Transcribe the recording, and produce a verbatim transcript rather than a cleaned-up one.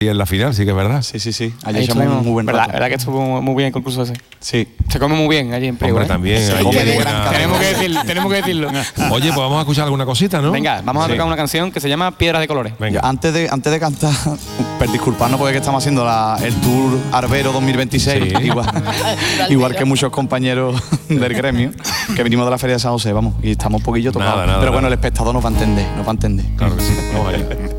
Y en la final, sí que es verdad. Sí, sí, sí. Allí Ahí echamos estuvimos. un muy buen ¿Verdad, rato. verdad que estuvo muy bien el concurso ese? Sí. Se come muy bien allí en Priego, Hombre, ¿eh? también. Se ahí come tiene buena buena- cara. Tenemos que, decirlo, tenemos que decirlo. Oye, pues vamos a escuchar alguna cosita, ¿no? Venga, vamos a Sí. tocar una canción que se llama Piedras de Colores. Venga. Yo, antes, de, antes de cantar, per disculparnos porque es que estamos haciendo la- el Tour Arbero dos mil veintiséis, Sí. igual, igual que muchos compañeros del gremio, que venimos de la Feria de San José, vamos, y estamos un poquillo tocados. Nada, nada, Pero bueno, nada. el espectador nos va a entender, nos va a entender. Claro que sí. Vamos allá.